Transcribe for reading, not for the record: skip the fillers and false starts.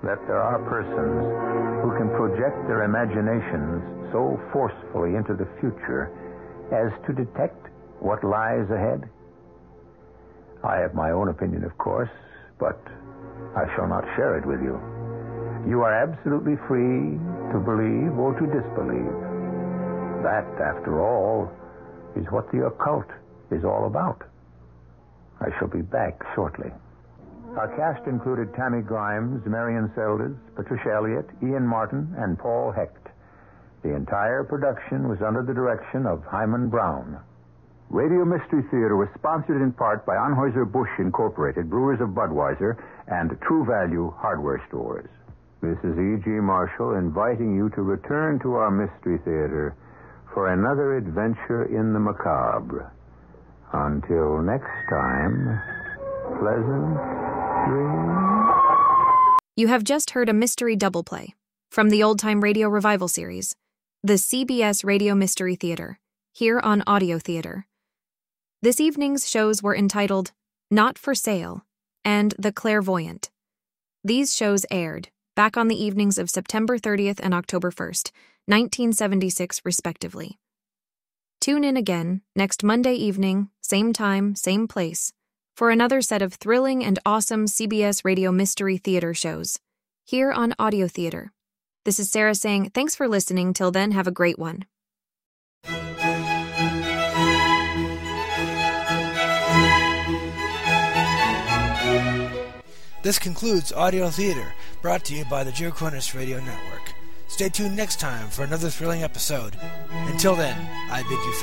that there are persons who can project their imaginations so forcefully into the future as to detect what lies ahead? I have my own opinion, of course, but I shall not share it with you. You are absolutely free to believe or to disbelieve. That, after all, is what the occult is all about. I shall be back shortly. Our cast included Tammy Grimes, Marion Seldes, Patricia Elliott, Ian Martin, and Paul Hecht. The entire production was under the direction of Hyman Brown. Radio Mystery Theater was sponsored in part by Anheuser-Busch Incorporated, Brewers of Budweiser, and True Value Hardware Stores. This is E.G. Marshall inviting you to return to our Mystery Theater for another adventure in the macabre. Until next time, pleasant dreams. You have just heard a mystery double play from the Old Time Radio Revival Series, the CBS Radio Mystery Theater, here on Audio Theater. This evening's shows were entitled Not for Sale and The Clairvoyant. These shows aired back on the evenings of September 30th and October 1st, 1976, respectively. Tune in again next Monday evening, same time, same place, for another set of thrilling and awesome CBS Radio Mystery Theater shows, here on Audio Theater. This is Sarah saying thanks for listening. Till then, have a great one. This concludes Audio Theater, brought to you by the Joe Cornish Radio Network. Stay tuned next time for another thrilling episode. Until then, I bid you farewell.